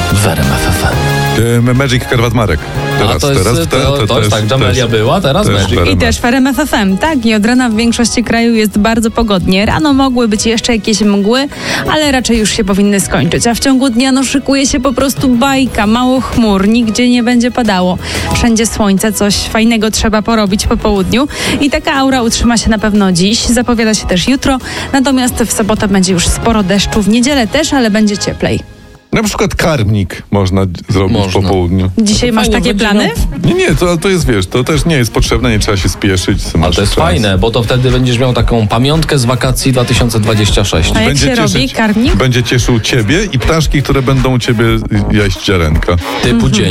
w RMF FM. Magic Karwat Marek. To jest tak, Jamelia była, teraz Magic. I też w RMF FM, tak. I od rana w większości kraju jest bardzo pogodnie. Rano mogły być jeszcze jakieś mgły, ale raczej już się powinny skończyć. A w ciągu dnia szykuje się po prostu bajka, mało chmur, nigdzie nie będzie padało. Wszędzie słońce, coś fajnego trzeba porobić po południu. I taka aura utrzyma się na pewno dziś, zapowiada się też jutro. Natomiast w sobotę będzie już sporo deszczu, w niedzielę też, ale będzie cieplej. Na przykład karmnik można zrobić po południu. Dzisiaj masz takie plany? Nie, to jest, wiesz, to też nie jest potrzebne, nie trzeba się spieszyć. Ale to jest fajne, bo to wtedy będziesz miał taką pamiątkę z wakacji 2026. A jak się robi karmnik? Będzie cieszył ciebie i ptaszki, które będą u ciebie jeść ziarenka. Typu dzień.